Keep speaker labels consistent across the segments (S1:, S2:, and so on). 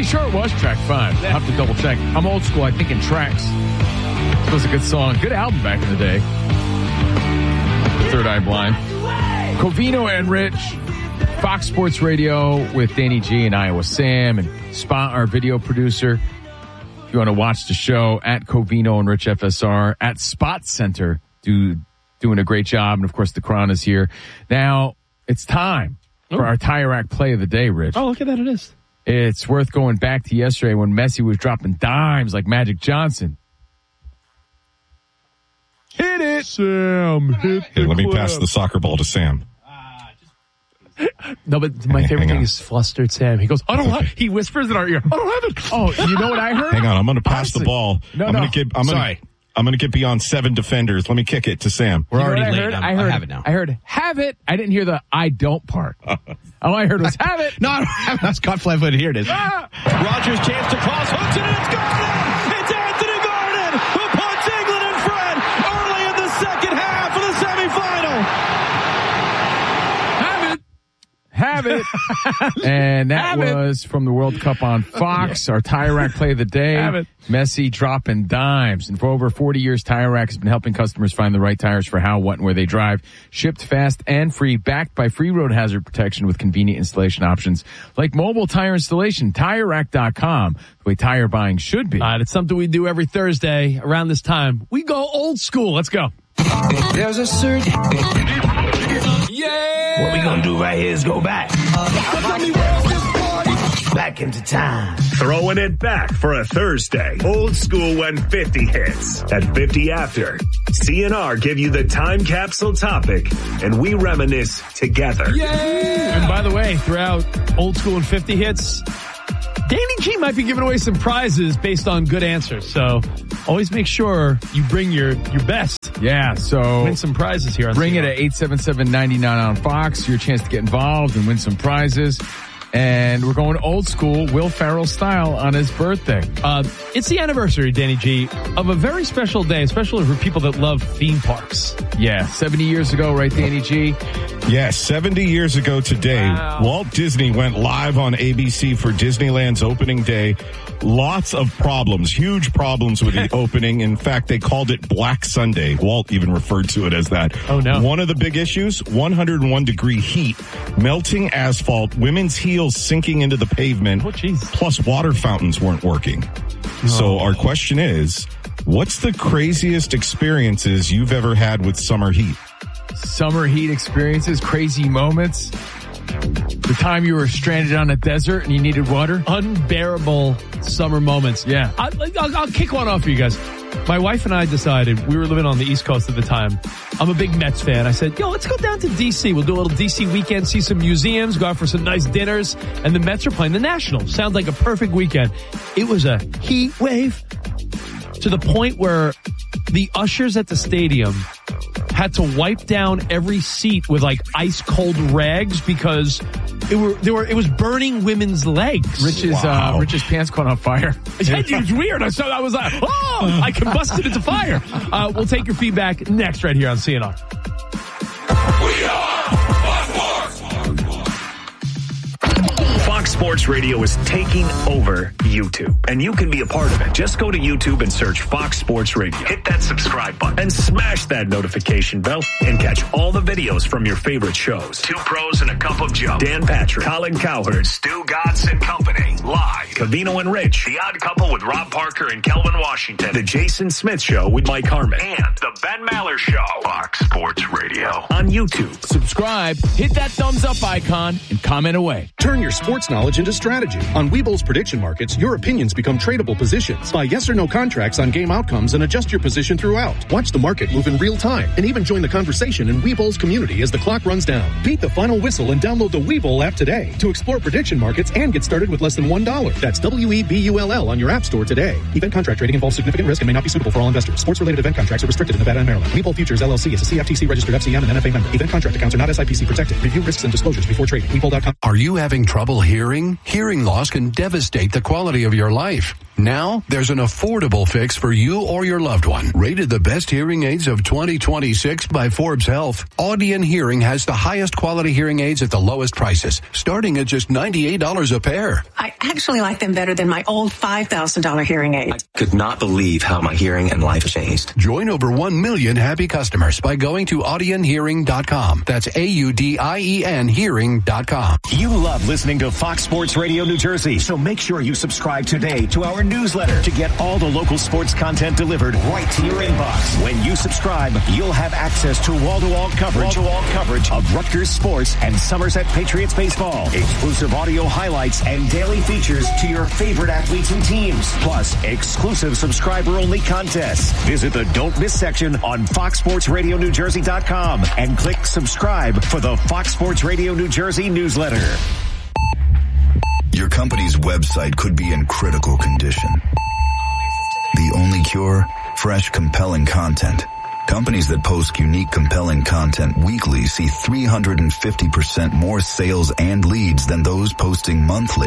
S1: pretty sure it was track 5. I'll have to double check. I'm old school. I think in tracks. It was a good song. Good album back in the day. Third Eye Blind. Covino and Rich. Fox Sports Radio with Danny G and Iowa Sam and Spot, our video producer. If you want to watch the show, at Covino and Rich FSR, at Spot Center, doing a great job. And, of course, the Crown is here. Now, it's time for our Tire Rack play of the day, Rich.
S2: Oh, look at that. It is.
S1: It's worth going back to yesterday when Messi was dropping dimes like Magic Johnson. Hit it, Sam. Hit
S3: Hey, let me pass the soccer ball to Sam.
S2: No, but my favorite thing is flustered Sam. He goes, I don't have it. He whispers in our ear, I don't have it.
S1: Oh, you know what I heard?
S3: Hang on, I'm going to pass the ball. I'm going to get beyond 7 defenders. Let me kick it to Sam.
S2: We're already late. I have it now.
S1: I heard have it. I didn't hear the I don't part. All I heard was have it.
S2: No, I don't have it. That's caught flat-footed. Here it is.
S4: Rogers chance to cross, hooks it, and it's Gordon! It's Anthony Gordon who puts England in front early in the second half of the semifinal.
S1: Have it. And that was from the World Cup on Fox, our Tire Rack play of the day. Messi dropping dimes. And for over 40 years, Tire Rack has been helping customers find the right tires for how, what, and where they drive. Shipped fast and free, backed by free road hazard protection with convenient installation options like mobile tire installation. TireRack.com, the way tire buying should be.
S2: All right, it's something we do every Thursday around this time. We go old school. Let's go.
S5: There's a certain...
S1: Yeah!
S5: What we gonna do right here is go back. Back into time.
S6: Throwing it back for a Thursday. Old school when 50 hits. At 50 after, CNR give you the time capsule topic, and we reminisce together.
S2: Yeah! And by the way, throughout old school and 50 hits, Danny G might be giving away some prizes based on good answers. So always make sure you bring your best.
S1: Yeah, so
S2: win some prizes here on
S1: bring
S2: CNR.
S1: it at 877-99 on Fox. Your chance to get involved and win some prizes. And we're going old school, Will Ferrell style on his birthday.
S2: It's the anniversary, Danny G, of a very special day, especially for people that love theme parks.
S1: Yeah, 70 years ago, right, Danny G?
S3: Yeah, 70 years ago today, Walt Disney went live on ABC for Disneyland's opening day. Lots of problems, huge problems with the opening. In fact, they called it Black Sunday. Walt even referred to it as that.
S2: Oh, no.
S3: One of the big issues, 101-degree heat, melting asphalt, women's heels sinking into the pavement, plus water fountains weren't working. So our question is, what's the craziest experiences you've ever had with summer heat?
S1: Summer heat experiences, crazy moments. The time you were stranded on a desert and you needed water.
S2: Unbearable summer moments.
S1: Yeah.
S2: I'll kick one off for you guys. My wife and I decided, we were living on the East Coast at the time. I'm a big Mets fan. I said, let's go down to D.C. We'll do a little D.C. weekend, see some museums, go out for some nice dinners. And the Mets are playing the Nationals. Sounds like a perfect weekend. It was a heat wave to the point where the ushers at the stadium had to wipe down every seat with like ice cold rags because it was burning women's legs.
S1: Rich's pants caught on fire.
S2: It was weird. I was like, I combusted into fire. We'll take your feedback next right here on CNR.
S6: We are Fox Sports. Fox Sports Radio is taking over YouTube, and you can be a part of it. Just go to YouTube and search Fox Sports Radio. Hit that subscribe button and smash that notification bell and catch all the videos from your favorite shows. Two Pros and a Cup of Joe. Dan Patrick, Colin Cowherd, Stu Gatz and Company. Live. Covino and Rich. The Odd Couple with Rob Parker and Kelvin Washington. The Jason Smith Show with Mike Harmon. And the Ben Maller Show. Fox Sports Radio on YouTube.
S1: Subscribe, hit that thumbs up icon, and comment away.
S7: Turn your sports knowledge into strategy. On Webull's prediction markets, your opinions become tradable positions. Buy yes or no contracts on game outcomes and adjust your position throughout. Watch the market move in real time and even join the conversation in Webull's community as the clock runs down. Beat the final whistle and download the Webull app today to explore prediction markets and get started with less than $1. That's WEBULL on your app store today. Event contract trading involves significant risk and may not be suitable for all investors. Sports-related event contracts are restricted in Nevada and Maryland. Webull Futures LLC is a CFTC registered FCM and NFA member. Event contract accounts are not SIPC protected. Review risks and disclosures before trading. Webull.com.
S8: Are you having trouble hearing? Hearing loss can devastate the quality of your life. Now, there's an affordable fix for you or your loved one. Rated the best hearing aids of 2026 by Forbes Health, Audion Hearing has the highest quality hearing aids at the lowest prices, starting at just $98 a pair.
S9: I actually like them better than my old $5,000 hearing aid.
S10: I could not believe how my hearing and life changed.
S8: Join over 1 million happy customers by going to audionhearing.com. That's AUDIEN hearing.com.
S6: You love listening to Fox Sports Radio New Jersey, so make sure you subscribe today to our newsletter to get all the local sports content delivered right to your inbox. When you subscribe, you'll have access to wall-to-wall coverage of Rutgers sports and Somerset Patriots baseball, exclusive audio highlights, and daily features to your favorite athletes and teams, plus exclusive subscriber-only contests. Visit the Don't Miss section on FoxSportsRadioNewJersey.com and click subscribe for the Fox Sports Radio New Jersey newsletter.
S11: Your company's website could be in critical condition. The only cure? Fresh, compelling content. Companies that post unique, compelling content weekly see 350% more sales and leads than those posting monthly.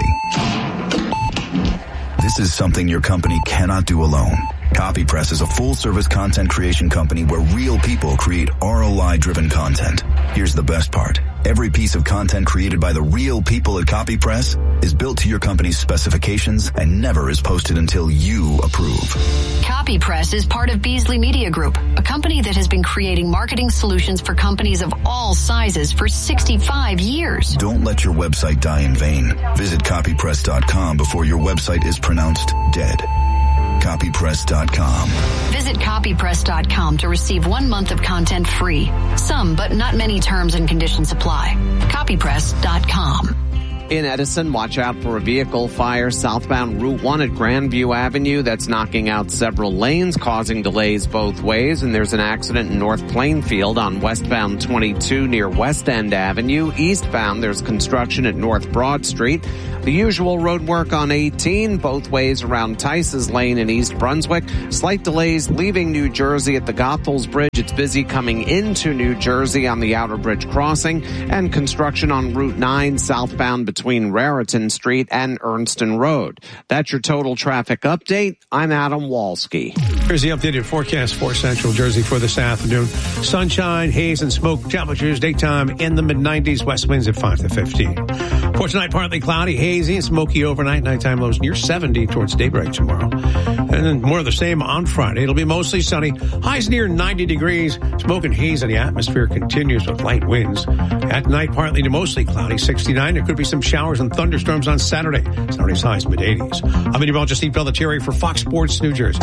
S11: This is something your company cannot do alone. CopyPress is a full-service content creation company where real people create ROI-driven content. Here's the best part. Every piece of content created by the real people at CopyPress is built to your company's specifications and never is posted until you approve.
S12: CopyPress is part of Beasley Media Group, a company that has been creating marketing solutions for companies of all sizes for 65 years.
S11: Don't let your website die in vain. Visit copypress.com before your website is pronounced dead. Copypress.com.
S12: Visit copypress.com to receive 1 month of content free. Some, but not many terms and conditions apply. Copypress.com.
S13: In Edison, watch out for a vehicle fire southbound Route 1 at Grandview Avenue. That's knocking out several lanes, causing delays both ways. And there's an accident in North Plainfield on westbound 22 near West End Avenue. Eastbound, there's construction at North Broad Street. The usual road work on 18, both ways around Tice's Lane in East Brunswick. Slight delays leaving New Jersey at the Goethals Bridge. It's busy coming into New Jersey on the Outer Bridge crossing. And construction on Route 9 southbound between Raritan Street and Ernston Road. That's your total traffic update. I'm Adam Walski.
S2: Here's the updated forecast for Central Jersey for this afternoon. Sunshine, haze, and smoke. Temperatures daytime in the mid-90s. West winds at 5 to 15. For tonight, partly cloudy, hazy, and smoky overnight. Nighttime lows near 70 towards daybreak tomorrow. And then more of the same on Friday. It'll be mostly sunny. Highs near 90 degrees. Smoke and haze in the atmosphere continues with light winds. At night, partly to mostly cloudy, 69. There could be some showers and thunderstorms on Saturday. Saturday's highs mid-80s. I'm meteorologist Steve Pelletieri for Fox Sports New Jersey.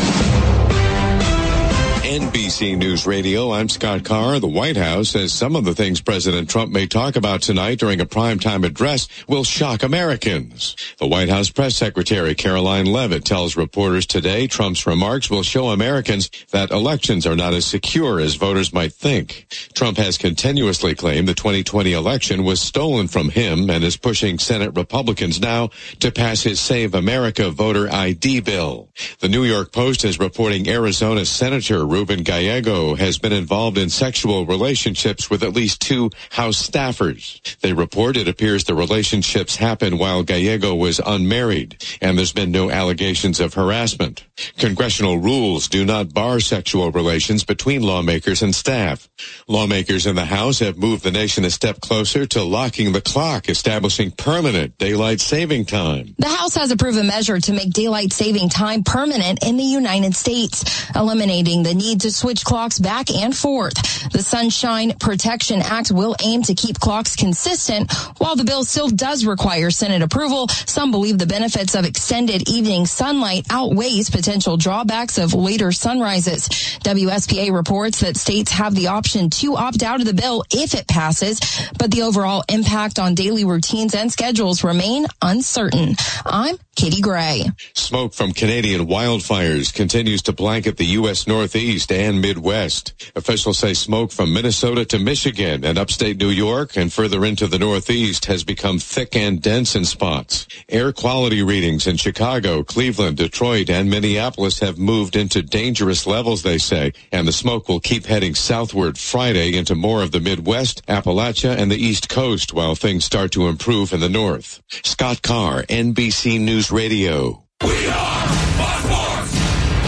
S14: NBC News Radio, I'm Scott Carr. The White House says some of the things President Trump may talk about tonight during a primetime address will shock Americans. The White House press secretary Caroline Leavitt tells reporters today Trump's remarks will show Americans that elections are not as secure as voters might think. Trump has continuously claimed the 2020 election was stolen from him and is pushing Senate Republicans now to pass his Save America voter ID bill. The New York Post is reporting Arizona Senator Ruben Gallego has been involved in sexual relationships with at least 2 House staffers. They report it appears the relationships happened while Gallego was unmarried, and there's been no allegations of harassment. Congressional rules do not bar sexual relations between lawmakers and staff. Lawmakers in the House have moved the nation a step closer to locking the clock, establishing permanent daylight saving time.
S15: The House has approved a measure to make daylight saving time permanent in the United States, eliminating the need to switch clocks back and forth. The Sunshine Protection Act will aim to keep clocks consistent. While the bill still does require Senate approval, some believe the benefits of extended evening sunlight outweighs potential drawbacks of later sunrises. WSPA reports that states have the option to opt out of the bill if it passes, but the overall impact on daily routines and schedules remain uncertain. I'm Katie Gray.
S14: Smoke from Canadian wildfires continues to blanket the U.S. Northeast and Midwest. Officials say smoke from Minnesota to Michigan and upstate New York and further into the Northeast has become thick and dense in spots. Air quality readings in Chicago, Cleveland, Detroit, and Minneapolis have moved into dangerous levels, they say, and the smoke will keep heading southward Friday into more of the Midwest, Appalachia, and the East Coast while things start to improve in the north. Scott Carr, NBC News Radio.
S6: We are Fox Sports.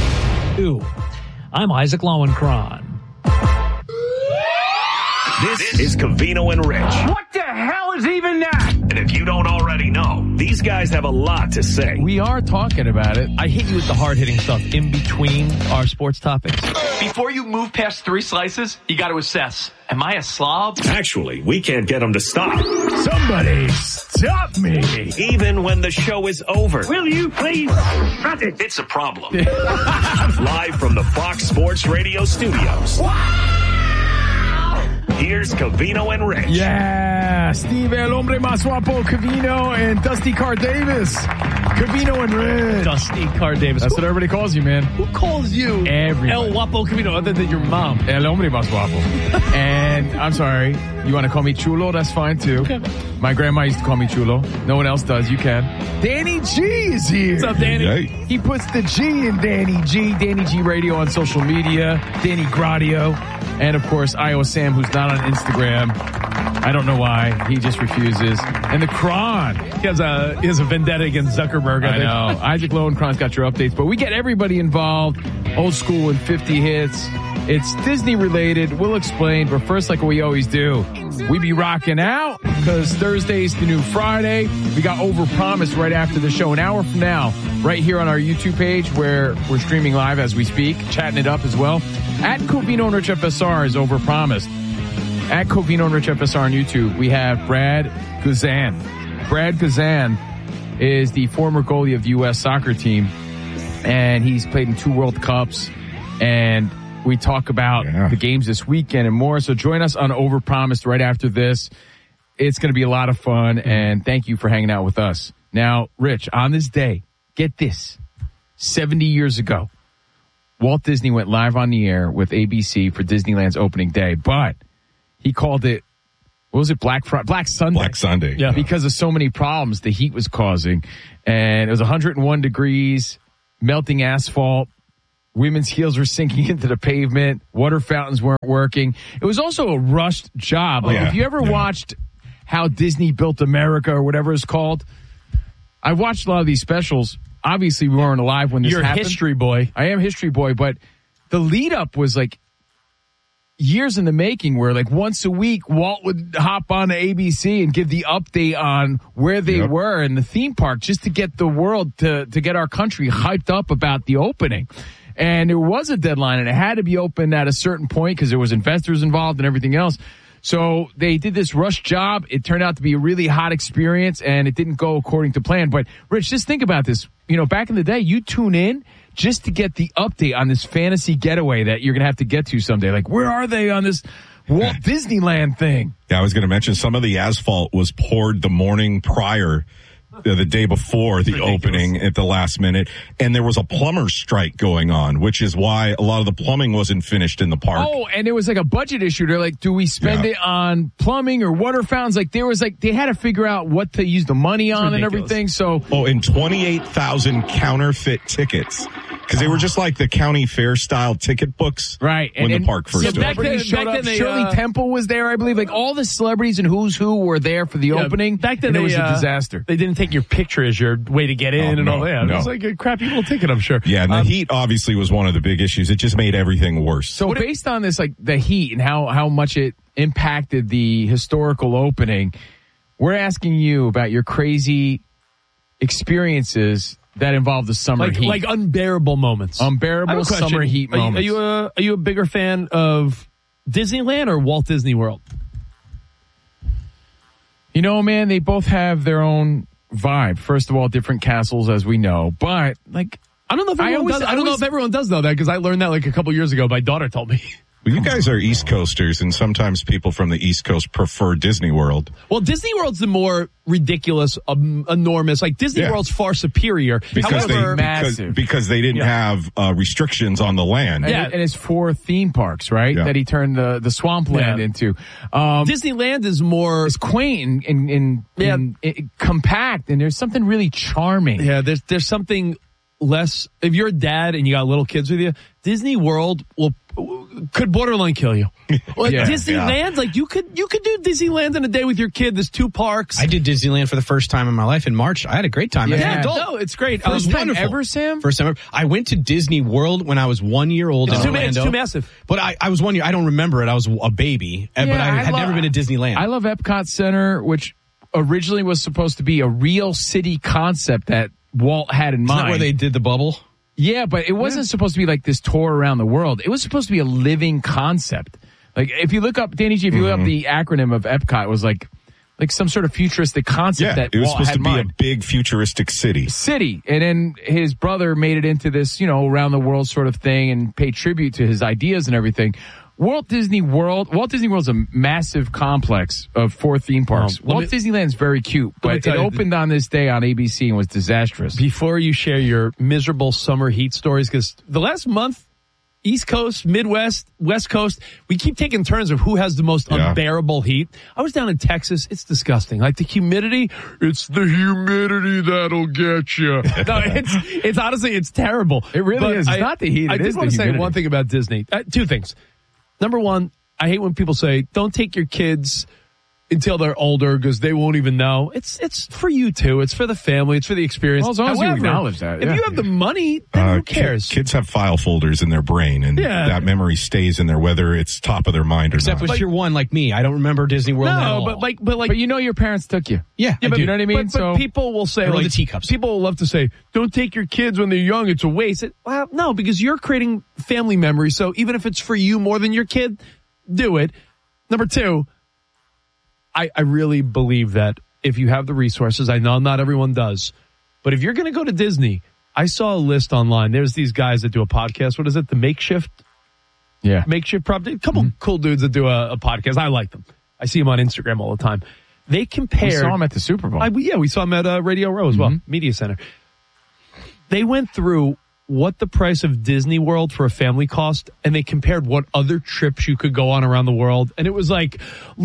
S2: I'm Isaac Lowenkron.
S6: This is Covino and Rich.
S5: What the hell is even that?
S6: And if you don't already know, these guys have a lot to say.
S1: We are talking about it.
S2: I hit you with the hard-hitting stuff in between our sports topics.
S16: Before you move past 3 slices, you got to assess. Am I a slob?
S6: Actually, we can't get them to stop.
S1: Somebody stop me.
S6: Even when the show is over.
S5: Will you please cut it?
S6: It's a problem. Live from the Fox Sports Radio studios. Here's Covino and Rich.
S1: Yeah, Steve El Hombre Más Guapo, Covino, and Dusty Carr Davis. Covino and Rich.
S2: Dusty Carr Davis.
S1: That's what everybody calls you, man.
S2: Who calls you
S1: Everybody.
S2: El Guapo Covino other than your mom?
S1: El Hombre Más Guapo. And I'm sorry, you want to call me Chulo? That's fine too.
S2: Okay.
S1: My grandma used to call me Chulo. No one else does. You can. Danny G is here.
S2: What's up, Danny?
S3: Hey.
S1: He puts the G in Danny G. Danny G Radio on social media. Danny Gradio. And, of course, Iowa Sam, who's not on Instagram. I don't know why. He just refuses. And the Kron.
S2: He has a vendetta against Zuckerberg.
S1: I know. Isaac Lowenkron's got your updates. But we get everybody involved. Old school and 50 hits. It's Disney related. We'll explain. But first, like we always do, we be rocking out because Thursday's the new Friday. We got Overpromised right after the show. An hour from now, right here on our YouTube page where we're streaming live as we speak, chatting it up as well. At Covino and Rich FSR is Overpromised. At Covino and Rich FSR on YouTube, we have Brad Guzan. Brad Guzan is the former goalie of the U.S. soccer team, and he's played in 2 World Cups, and we talk about the games this weekend and more. So join us on Overpromised right after this. It's going to be a lot of fun, and thank you for hanging out with us. Now, Rich, on this day, get this, 70 years ago, Walt Disney went live on the air with ABC for Disneyland's opening day, but he called it, what was it, Black Sunday?
S3: Black Sunday.
S1: Yeah. Because of so many problems the heat was causing. And it was 101 degrees, melting asphalt. Women's heels were sinking into the pavement. Water fountains weren't working. It was also a rushed job. Like, if you ever watched How Disney Built America or whatever it's called, I watched a lot of these specials. Obviously, we weren't alive when this happened.
S2: You're a history boy.
S1: I am history boy, but the lead up was like years in the making where like once a week, Walt would hop on to ABC and give the update on where they were in the theme park just to get the world to get our country hyped up about the opening. And there was a deadline and it had to be open at a certain point because there was investors involved and everything else. So they did this rush job. It turned out to be a really hot experience and it didn't go according to plan. But Rich, just think about this. You know, back in the day, you tune in just to get the update on this fantasy getaway that you're going to have to get to someday. Like, where are they on this Walt Disneyland thing?
S3: Yeah, I was going to mention some of the asphalt was poured the morning prior, the day before the opening at the last minute. And there was a plumber's strike going on, which is why a lot of the plumbing wasn't finished in the park.
S1: Oh, and there was like a budget issue. They're like, do we spend it on plumbing or water fountains? Like there was like, they had to figure out what to use the money on and everything. So,
S3: and 28,000 counterfeit tickets. Because they were just like the county fair style ticket books.
S1: Right.
S3: When the park first opened.
S1: Shirley Temple was there, I believe. Like all the celebrities and who's who were there for the opening.
S2: Back then,
S1: it was a disaster.
S2: They didn't take your picture as your way to get in all that. It was like a crappy little ticket, I'm sure.
S3: Yeah, and the heat obviously was one of the big issues. It just made everything worse.
S1: So based on this, like the heat and how much it impacted the historical opening, we're asking you about your crazy experiences that involve the summer heat.
S2: Like unbearable moments.
S1: Unbearable summer heat moments.
S2: Are you a bigger fan of Disneyland or Walt Disney World?
S1: You know, man, they both have their own vibe. First of all, different castles, as we know. But, like,
S2: I don't know if everyone does. I don't know if everyone does know that because I learned that like a couple years ago. My daughter told me.
S3: Well, you guys are East Coasters, and sometimes people from the East Coast prefer Disney World.
S2: Well, Disney World's the more ridiculous, enormous. Like Disney World's far superior.
S3: Because
S1: massive.
S3: Because they didn't have restrictions on the land.
S1: And it's 4 theme parks, right? Yeah. That he turned the swampland into.
S2: Disneyland is more
S1: quaint and compact, and there's something really charming.
S2: Yeah, there's something less. If you're a dad and you got little kids with you, Disney World will could borderline kill you. Like
S1: Yeah,
S2: Disneyland, like you could do Disneyland in a day with your kid. There's 2 parks.
S17: I did Disneyland for the first time in my life in March. I had a great time. As an adult.
S2: No, it's great.
S17: First time
S2: wonderful.
S17: ever,
S1: Sam?
S17: First time ever. I went to Disney World when I was 1 year old in Orlando.
S2: It's too massive.
S17: But I was 1 year. I don't remember it. I was a baby, but I had never been to Disneyland.
S1: I love Epcot Center, which originally was supposed to be a real city concept that Walt had in
S17: Isn't
S1: mind.
S17: that where they did the bubble?
S1: Yeah, but it wasn't supposed to be like this tour around the world. It was supposed to be a living concept. Like if you look up, Danny G, if you look up the acronym of Epcot, it was like some sort of futuristic concept that
S3: it was
S1: Walt
S3: supposed
S1: had
S3: to be
S1: mind.
S3: a big futuristic city.
S1: And then his brother made it into this, around the world sort of thing and paid tribute to his ideas and everything. Walt Disney World's a massive complex of 4 theme parks. Walt Disneyland's very cute, but it opened on this day on ABC and was disastrous.
S2: Before you share your miserable summer heat stories, because the last month, East Coast, Midwest, West Coast, we keep taking turns of who has the most unbearable heat. I was down in Texas. It's disgusting. Like the humidity, it's the humidity that'll get you. No, it's honestly, it's terrible.
S1: It really is. It's not the heat.
S2: I just want to say one thing about Disney. 2 things. Number one, I hate when people say, don't take your kids until they're older because they won't even know. It's for you too. It's for the family. It's for the experience.
S1: Well, as long as you acknowledge that.
S2: If you have the money, then who cares?
S3: Kids have file folders in their brain, and that memory stays in there, whether it's top of their mind or
S17: Except
S3: not.
S17: if you're one like me. I don't remember Disney World at all.
S2: But
S1: you know your parents took you.
S17: Yeah,
S2: but
S1: you know what I mean?
S2: But people will say,
S17: the teacups.
S2: People will love to say, don't take your kids when they're young. It's a waste. Well, no, because you're creating family memories. So even if it's for you more than your kid, do it. Number 2, I really believe that if you have the resources, I know not everyone does, but if you're going to go to Disney, I saw a list online. There's these guys that do a podcast. What is it? The Makeshift Property. A couple cool dudes that do a podcast. I like them. I see them on Instagram all the time. They compare.
S1: We saw them at the Super Bowl.
S2: We saw them at Radio Row as well, Media Center. They went through what the price of Disney World for a family cost, and they compared what other trips you could go on around the world. And it was like,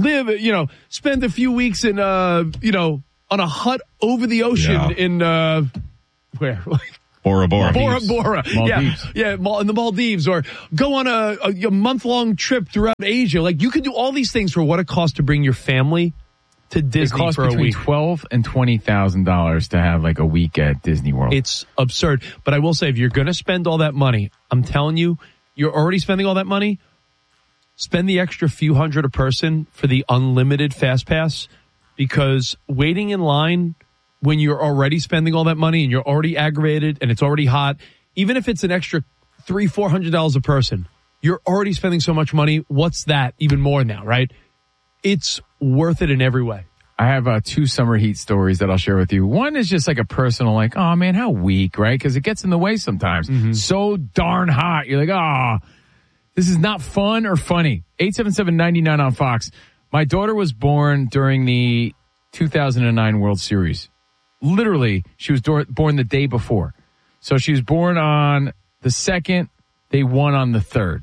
S2: spend a few weeks in, on a hut over the ocean in, where?
S3: Bora Bora.
S2: Bora.
S1: Maldives.
S2: Yeah, in the Maldives, or go on a month-long trip throughout Asia. Like, you could do all these things for what it costs to bring your family to Disney
S1: it costs
S2: for a
S1: between
S2: week.
S1: $12,000 and $20,000 to have like a week at Disney World.
S2: It's absurd. But I will say, if you're going to spend all that money, I'm telling you, you're already spending all that money. Spend the extra few hundred a person for the unlimited Fast Pass, because waiting in line when you're already spending all that money and you're already aggravated and it's already hot, even if it's an extra $300-400 a person, you're already spending so much money. What's that even more now, right? It's worth it in every way.
S1: I have 2 summer heat stories that I'll share with you. One is just like a personal, like, oh man, how weak, right? Because it gets in the way sometimes. So darn hot. You're like, this is not fun or funny. 877-99 on Fox. My daughter was born during the 2009 World Series. Literally, she was born the day before. So she was born on the 2nd. They won on the 3rd.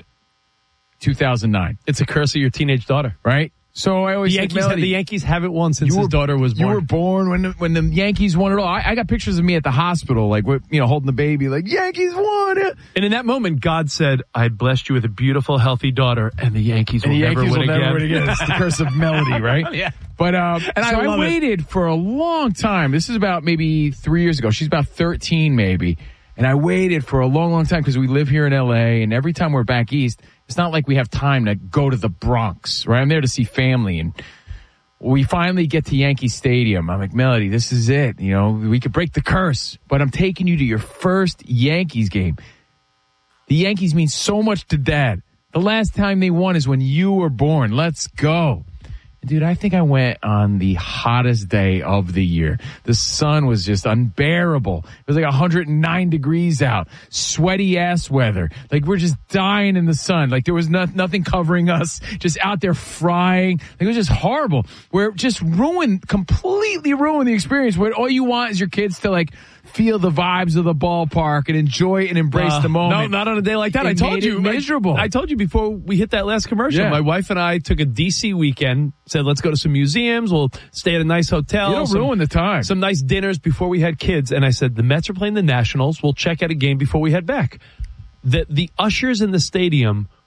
S1: 2009.
S2: It's a curse of your teenage daughter,
S1: right? So I always
S2: the Yankees haven't won since his daughter was born.
S1: You were born when the Yankees won it all. I got pictures of me at the hospital, like holding the baby, like Yankees won it.
S2: And in that moment, God said, "I blessed you with a beautiful, healthy daughter, and the Yankees will never win again."
S1: It's the curse of Melody, right?
S2: Yeah.
S1: But I waited for a long time. This is about maybe 3 years ago. She's about 13, maybe. And I waited for a long, long time because we live here in L.A. And every time we're back east, it's not like we have time to go to the Bronx, right? I'm there to see family. And we finally get to Yankee Stadium. I'm like, Melody, this is it. We could break the curse. But I'm taking you to your first Yankees game. The Yankees mean so much to Dad. The last time they won is when you were born. Let's go. Dude, I think I went on the hottest day of the year. The sun was just unbearable. It was like 109 degrees out. Sweaty ass weather. Like we're just dying in the sun. Like there was nothing covering us. Just out there frying. Like it was just horrible. Where it just completely ruined the experience. Where all you want is your kids to like feel the vibes of the ballpark and enjoy and embrace the moment.
S2: No, not on a day like that. I told you.
S1: Miserable.
S2: I told you before we hit that last commercial.
S1: Yeah.
S2: My wife and I took a DC weekend, said let's go to some museums. We'll stay at a nice hotel.
S1: You don't ruin the time.
S2: Some nice dinners before we had kids. And I said, the Mets are playing the Nationals. We'll check out a game before we head back. The ushers in the stadium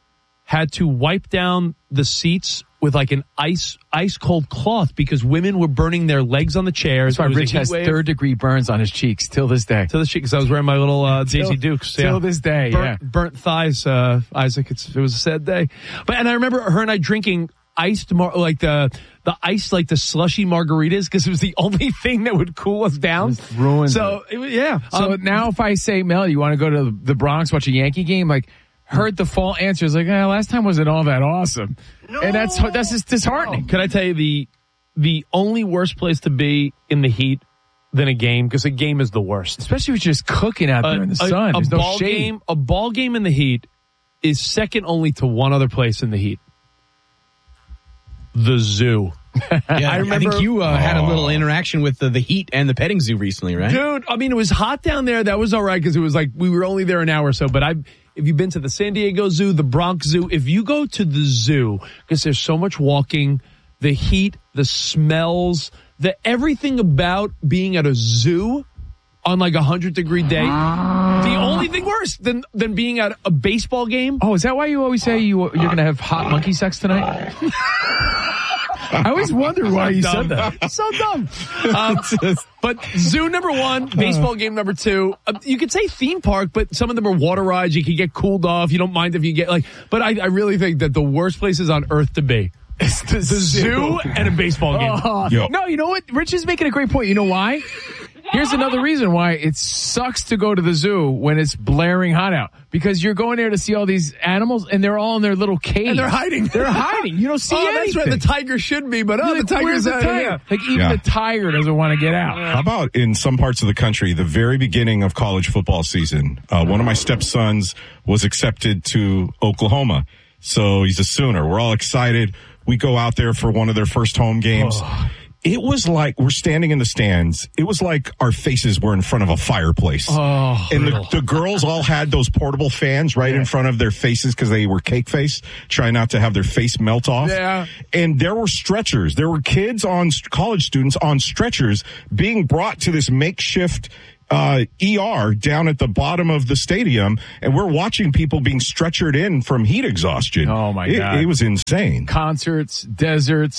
S2: had to wipe down the seats with like an ice cold cloth because women were burning their legs on the chairs.
S1: That's why Rich has third-degree burns on his cheeks till this day.
S2: Till this cheek, because I was wearing my little Daisy Dukes.
S1: Till this day,
S2: burnt thighs, Isaac. It was a sad day. And I remember her and I drinking iced, the ice, like the slushy margaritas, because it was the only thing that would cool us down.
S1: Ruined.
S2: So,
S1: So now if I say, Mel, you want to go to the Bronx, watch a Yankee game? Like, her default answer is like, last time wasn't all that awesome. No. And that's just disheartening.
S2: Can I tell you the only worst place to be in the heat than a game, because a game is the worst.
S1: Especially if you're just cooking out there in the sun. There's no shade.
S2: A ball game in the heat is second only to one other place in the heat. The zoo.
S17: Yeah, I think you had a little interaction with the heat and the petting zoo recently, right?
S2: Dude, I mean, it was hot down there. That was all right because it was like we were only there an hour or so. But if you've been to the San Diego Zoo, the Bronx Zoo, if you go to the zoo, because there's so much walking, the heat, the smells, everything about being at a zoo on like 100-degree day, the only thing worse than being at a baseball game.
S1: Oh, is that why you always say you're going to have hot monkey sex tonight? I always wondered why you said that.
S2: So dumb. But zoo number one, baseball game number two. You could say theme park, but some of them are water rides. You can get cooled off. You don't mind if you get but I really think that the worst places on earth to be is the zoo and a baseball game.
S1: No, you know what? Rich is making a great point. You know why? Here's another reason why it sucks to go to the zoo when it's blaring hot out. Because you're going there to see all these animals, and they're all in their little cage.
S2: And they're hiding.
S1: They're hiding. You don't see anything.
S2: That's right. The tiger should be, but the tiger's out.
S1: Tiger? Like, even the tiger doesn't want to get out.
S3: How about in some parts of the country, the very beginning of college football season, one of my stepsons was accepted to Oklahoma. So he's a Sooner. We're all excited. We go out there for one of their first home games. Oh. It was like we're standing in the stands. It was like our faces were in front of a fireplace.
S2: Oh,
S3: and the girls all had those portable fans right in front of their faces because they were cake face, trying not to have their face melt off.
S2: Yeah.
S3: And there were stretchers. There were kids college students on stretchers being brought to this makeshift ER down at the bottom of the stadium, and we're watching people being stretchered in from heat exhaustion.
S1: Oh my God.
S3: It was insane.
S1: Concerts, deserts,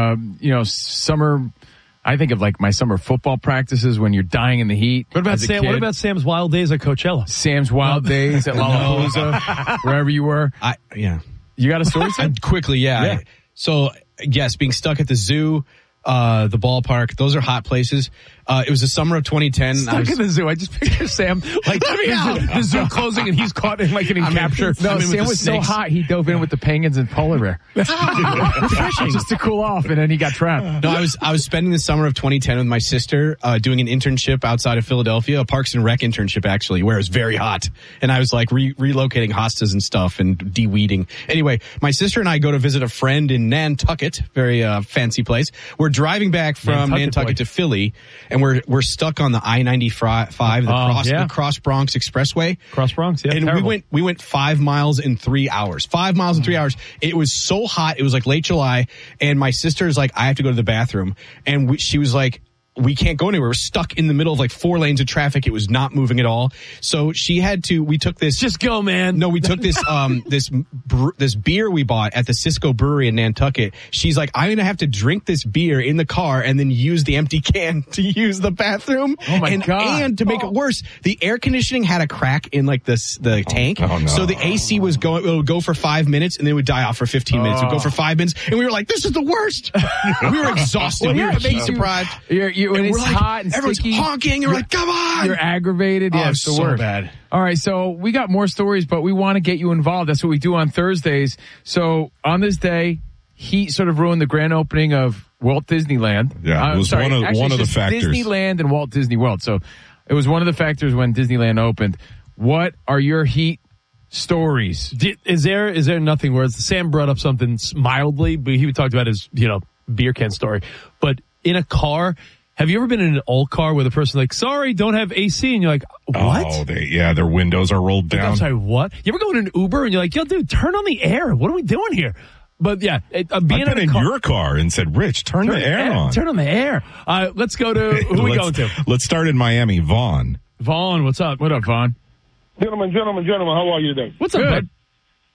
S1: summer. I think of like my summer football practices when you're dying in the heat.
S2: What about Sam's wild days at Coachella?
S1: Sam's wild days at Lollapalooza, wherever you were. You got a story, Sam?
S17: Quickly, yeah. So, yes, being stuck at the zoo, the ballpark, those are hot places. It was the summer of 2010.
S2: Stuck in the zoo. I just picture Sam like the zoo closing and he's caught in like an capture.
S1: No, Sam was so hot he dove in with the penguins and polar bear. Refreshing, just to cool off, and then he got trapped.
S17: No, I was spending the summer of 2010 with my sister doing an internship outside of Philadelphia, a Parks and Rec internship actually, where it was very hot, and I was like relocating hostas and stuff and de-weeding. Anyway, my sister and I go to visit a friend in Nantucket, very fancy place. We're driving back from Nantucket to Philly. And we're stuck on the I-95, the Cross Bronx Expressway.
S2: Cross Bronx, yeah.
S17: And
S2: terrible.
S17: we went 5 miles in 3 hours. 5 miles in 3 hours. It was so hot. It was like late July. And my sister's like, I have to go to the bathroom. And she was like, we can't go anywhere. We're stuck in the middle of like 4 lanes of traffic. It was not moving at all. So we took this.
S2: Just go, man.
S17: No, we took this, this beer we bought at the Cisco Brewery in Nantucket. She's like, I'm going to have to drink this beer in the car and then use the empty can to use the bathroom.
S1: Oh my God.
S17: And to make it worse, the air conditioning had a crack in like the tank.
S3: Oh, no.
S17: So the AC it would go for 5 minutes and then it would die off for 15 minutes. It would go for 5 minutes. And we were like, this is the worst. We were exhausted. We were heat deprived.
S1: When it's hot and
S17: everyone's
S1: sticky,
S17: honking. You're like, come on.
S1: You're aggravated. Yeah, it's the worst.
S17: Bad.
S1: All right, so we got more stories, but we want to get you involved. That's what we do on Thursdays. So on this day, heat sort of ruined the grand opening of Walt Disneyland.
S3: Yeah, it was one of the factors.
S1: Disneyland and Walt Disney World. So it was one of the factors when Disneyland opened. What are your heat stories?
S2: Is there nothing where Sam brought up something mildly, but he talked about his beer can story, but in a car. Have you ever been in an old car where the person like, sorry, don't have AC, and you're like, what?
S3: Oh, their windows are rolled down.
S2: I'm sorry, what? You ever go in an Uber and you're like, yo, dude, turn on the air. What are we doing here? But yeah,
S3: I've been in your car and said, Rich, turn the air on.
S2: Turn on the air. Let's go to who we going to?
S3: Let's start in Miami. Vaughn.
S2: Vaughn, what's up? What up, Vaughn?
S18: Gentlemen, how are you today?
S2: What's up, bud?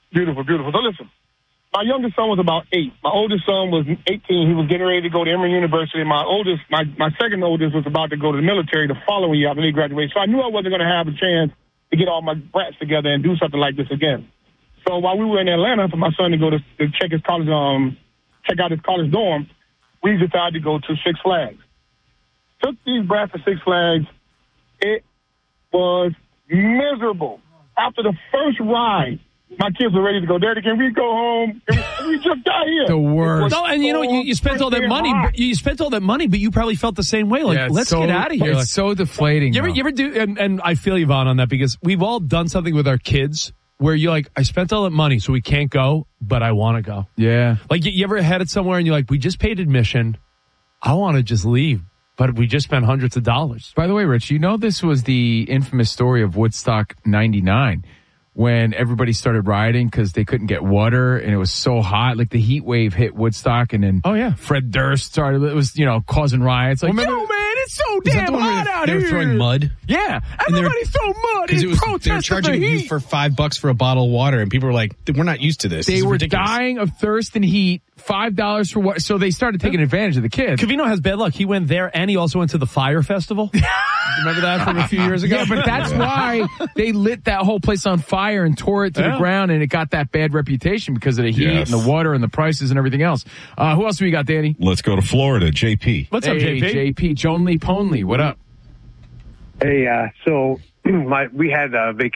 S18: Beautiful, beautiful. So listen, my youngest son was about 8. My oldest son was 18. He was getting ready to go to Emory University. My second oldest was about to go to the military the following year after they graduated. So I knew I wasn't going to have a chance to get all my brats together and do something like this again. So while we were in Atlanta for my son to go to check his college, check out his college dorm, we decided to go to Six Flags. Took these brats to Six Flags. It was miserable. After the first ride, my kids were ready to go. Daddy, can we go home? We just got here.
S1: The worst.
S2: No, and you spent all that money. You spent all that money, but you probably felt the same way. Like, let's get out of here.
S1: It's so deflating.
S2: You ever do? And I feel you, Vaughn, on that because we've all done something with our kids where you're like, I spent all that money, so we can't go, but I want to go.
S1: Yeah.
S2: Like you ever headed somewhere and you're like, we just paid admission. I want to just leave, but we just spent hundreds of dollars.
S1: By the way, Rich, this was the infamous story of Woodstock 99. When everybody started rioting because they couldn't get water and it was so hot, like the heat wave hit Woodstock, and then Fred Durst started. It was causing riots. Like, yo, man, it's so damn hot out here.
S17: They were throwing mud.
S1: Yeah, everybody's throwing mud.
S17: Because they were charging you for $5 for a bottle of water, and people were like, "We're not used to this."
S1: They were
S17: ridiculous.
S1: dying of thirst and heat. $5 for what? So they started taking advantage of the kids.
S2: Covino has bad luck. He went there and he also went to the Fire Festival. Remember that from a few years ago?
S1: Yeah, but that's why they lit that whole place on fire and tore it to the ground, and it got that bad reputation because of the heat and the water and the prices and everything else. Who else do we got, Danny?
S3: Let's go to Florida. JP.
S2: What's up, JP?
S1: JP. Joan Lee Ponley. What up?
S19: Hey, so we had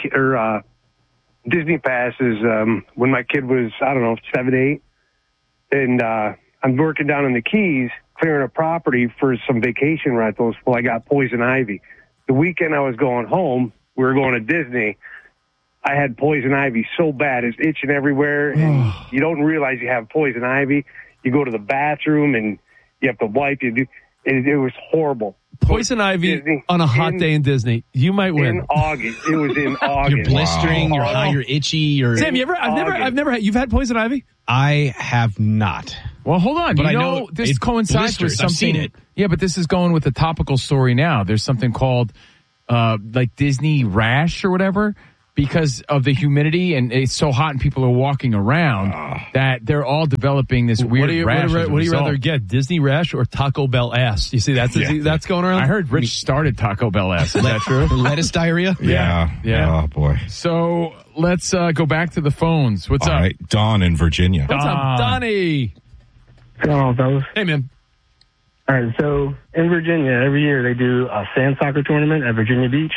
S19: Disney passes when my kid was, 7, 8. And I'm working down in the Keys, clearing a property for some vacation rentals. Well, I got poison ivy. The weekend I was going home, we were going to Disney. I had poison ivy so bad, it's itching everywhere, and you don't realize you have poison ivy. You go to the bathroom, and you have to wipe. It was horrible.
S2: Poison ivy Disney, on a hot day in Disney. You might win.
S19: In August. It was in August.
S17: You're blistering, you're high, you're itchy.
S2: Sam, I've never had, you've had poison ivy?
S17: I have not.
S1: Well, hold on.
S17: But
S1: I know this coincides with something.
S17: I've seen it.
S1: Yeah, but this is going with a topical story now. There's something called like Disney rash or whatever because of the humidity, and it's so hot and people are walking around that they're all developing this weird rash.
S2: What do you rather get, Disney rash or Taco Bell ass? You see, that's going around?
S1: I heard Rich started Taco Bell ass. Is that true?
S17: Lettuce diarrhea?
S1: Yeah.
S3: Oh, boy.
S1: So let's go back to the phones. What's up?
S3: All right, Don in Virginia.
S2: What's up, Donnie?
S18: What's going on, fellas?
S2: Hey, man.
S18: All right, so in Virginia, every year they do a sand soccer tournament at Virginia Beach.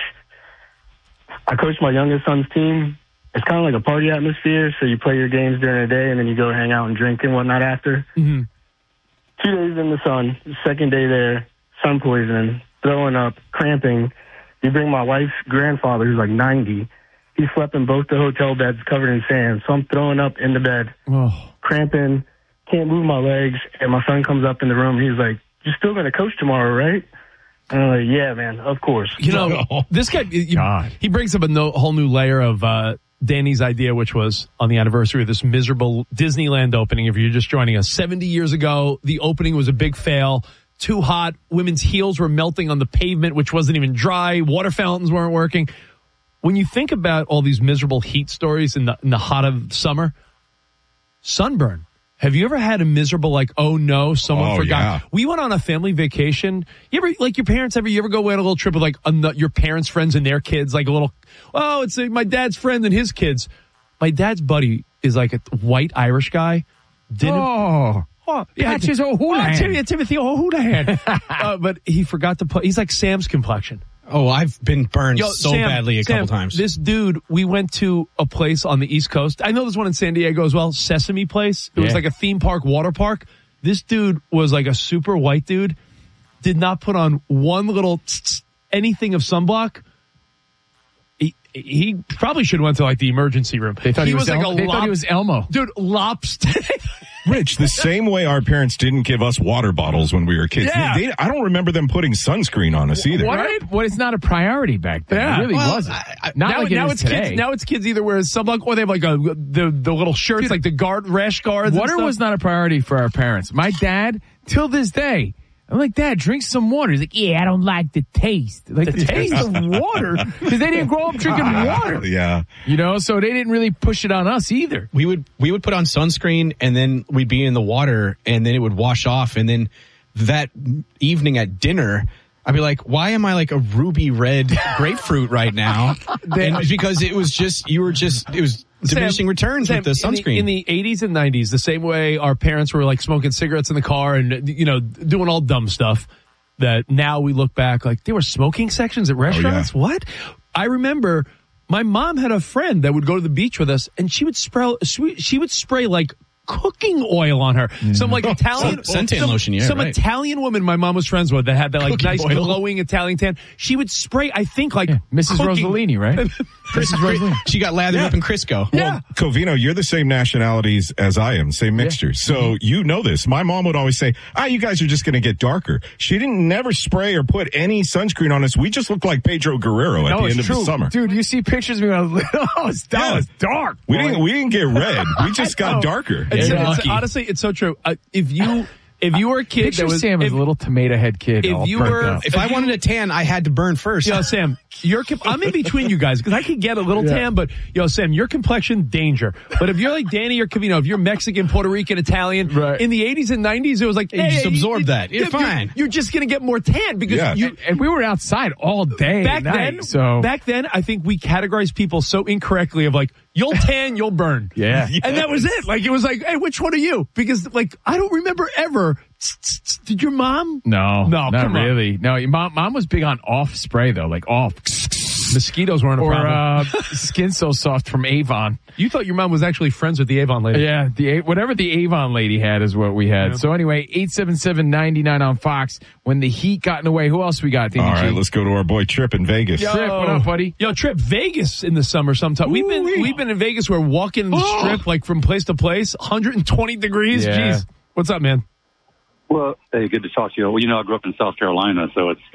S18: I coach my youngest son's team. It's kind of like a party atmosphere, so you play your games during the day, and then you go hang out and drink and whatnot after.
S2: Mm-hmm.
S18: 2 days in the sun, second day there, sun poisoning, throwing up, cramping. You bring my wife's grandfather, who's like 90. He slept in both the hotel beds covered in sand, so I'm throwing up in the bed, cramping, can't move my legs, and my son comes up in the room, and he's like, "You're still going to coach tomorrow, right?" And I'm like, "Yeah, man, of course."
S2: This guy, he brings up a whole new layer of Danny's idea, which was on the anniversary of this miserable Disneyland opening. If you're just joining us, 70 years ago, the opening was a big fail. Too hot. Women's heels were melting on the pavement, which wasn't even dry. Water fountains weren't working. When you think about all these miserable heat stories in the hot of summer, sunburn. Have you ever had a miserable, like, oh no, someone forgot?
S3: Yeah.
S2: We went on a family vacation. You ever, like your parents you ever go away on a little trip with like your parents' friends and their kids, like a little, it's my dad's friend and his kids. My dad's buddy is like a white Irish guy.
S1: Patches O'Houlihan.
S2: Timothy O'Houlihan. But he forgot to he's like Sam's complexion.
S17: Oh, I've been burned badly a couple times.
S2: This dude, we went to a place on the East Coast. I know there's one in San Diego as well, Sesame Place. It was like a theme park, water park. This dude was like a super white dude, did not put on one little anything of sunblock. He probably should have went to like the emergency room.
S1: They thought he was Elmo.
S2: Dude, lobster.
S3: Rich, the same way our parents didn't give us water bottles when we were kids.
S2: Yeah.
S3: I don't remember them putting sunscreen on us either.
S1: What? It's not a priority back then. It really wasn't. Now it's
S2: kids. Now it's kids either wear sunblock or they have like the little shirts, dude, like the rash guards.
S1: Water was not a priority for our parents. My dad, till this day, I'm like, Dad, drink some water. He's like, yeah, I don't like the taste. Like, the taste of water? Because they didn't grow up drinking water.
S3: Yeah.
S1: You know, so they didn't really push it on us either.
S17: We would put on sunscreen, and then we'd be in the water, and then it would wash off. And then that evening at dinner, I'd be like, why am I like a ruby red grapefruit right now? And it's because it was diminishing returns with the sunscreen.
S2: In the 80s and 90s, the same way our parents were like smoking cigarettes in the car and, you know, doing all dumb stuff, that now we look back like there were smoking sections at restaurants.
S3: Oh, yeah.
S2: What? I remember my mom had a friend that would go to the beach with us, and she would spray like cooking oil on her. Some like Italian
S17: suntan lotion.
S2: Some Italian woman my mom was friends with that had that like
S17: Cooking
S2: nice
S17: oil.
S2: glowing Italian tan. She would spray, I think, like
S1: Mrs.
S2: cooking.
S1: Rossellini, right? Mrs. Rossellini.
S17: She got lathered up in Crisco.
S3: Well, Covino, you're the same nationalities as I am, same mixture. So you know this. My mom would always say, you guys are just going to get darker. She didn't never spray or put any sunscreen on us. We just looked like Pedro Guerrero at the end of the summer.
S1: Dude, you see pictures of me when I was little. That was dark.
S3: We didn't get red. We just got darker.
S2: It's honestly, it's so true. If you were a kid
S1: Picture
S2: that was
S1: Sam as a little tomato head kid.
S17: If I wanted a tan, I had to burn first.
S2: Yo, Sam, I'm in between you guys because I could get a little tan, but Sam, your complexion, danger. But if you're like Danny or Covino, if you're Mexican, Puerto Rican, Italian, in the 80s and 90s, it was like,
S17: you just absorb that. You're fine.
S2: You're just going to get more tan because
S1: and we were outside all day.
S2: Back then, I think we categorized people so incorrectly of like, you'll tan, you'll burn.
S1: Yeah.
S2: And that was it. Like, it was like, hey, which one are you? Because like, I don't remember ever. Did your mom?
S1: No,
S2: not
S1: really. No, your mom was big on off spray though, like off.
S2: Mosquitoes weren't a problem.
S1: Skin So Soft from Avon.
S2: You thought your mom was actually friends with the Avon lady.
S1: Yeah, whatever the Avon lady had is what we had.
S2: Yeah.
S1: So anyway, 877-99 on Fox. When the heat got in the way, who else we got?
S3: All right, let's go to our boy Trip in Vegas.
S1: Trip, what up, buddy?
S2: Yo, Trip, Vegas in the summer sometime. We've been in Vegas. We're walking the strip like from place to place, 120 degrees.
S1: Yeah.
S2: Jeez. What's up, man?
S20: Well, hey, good to talk to you. Well, I grew up in South Carolina, so it's,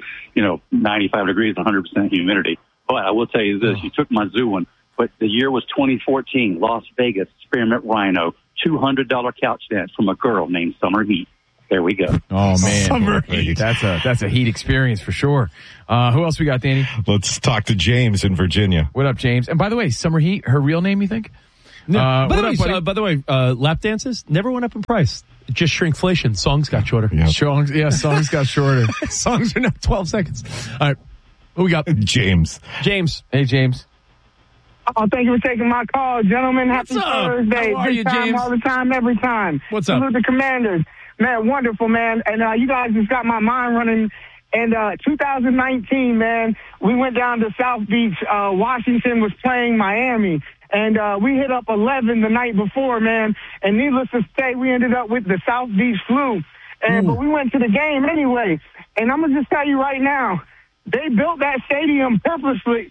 S20: 95 degrees, 100% humidity. But I will tell you this, you took my zoo one, but the year was 2014, Las Vegas, Spearmint Rhino, $200 couch dance from a girl named Summer Heat. There we go.
S1: Oh, man.
S2: Summer Heat.
S1: That's a heat experience for sure. Who else we got, Danny?
S3: Let's talk to James in Virginia.
S1: What up, James? And by the way, Summer Heat, her real name, you think?
S2: No. By the way, lap dances never went up in price. Just shrinkflation. Songs got shorter.
S3: Yep.
S1: Songs got shorter.
S2: Songs are now 12 seconds. All right. Who we got?
S3: James.
S1: Hey, James.
S18: Oh, thank you for taking my call, gentlemen. Happy
S2: What's up?
S18: Thursday.
S2: How are you,
S18: This time,
S2: James?
S18: all the time, every time.
S2: What's up?
S18: Salute the Commanders. Man, wonderful, man. And you guys just got my mind running. And 2019, man, we went down to South Beach. Washington was playing Miami. And we hit up 11 the night before, man. And needless to say, we ended up with the South Beach flu. But we went to the game anyway. And I'm going to just tell you right now, they built that stadium purposefully